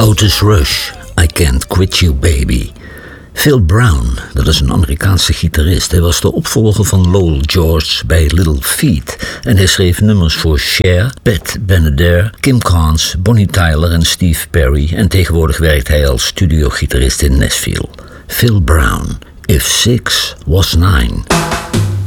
Otis Rush, I Can't Quit You Baby. Phil Brown, dat is een Amerikaanse gitarist. Hij was de opvolger van Lowell George bij Little Feat. En hij schreef nummers voor Cher, Pat Benatar, Kim Carnes, Bonnie Tyler en Steve Perry. En tegenwoordig werkt hij als studiogitarist in Nashville. Phil Brown, If 6 Was 9.